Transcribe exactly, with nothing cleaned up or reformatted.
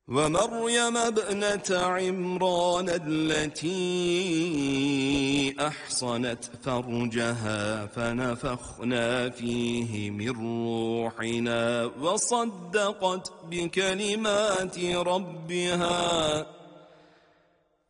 ومريم ابنة عمران التي أحصنت فرجها فنفخنا فيه من روحنا وصدقت بكلمات ربها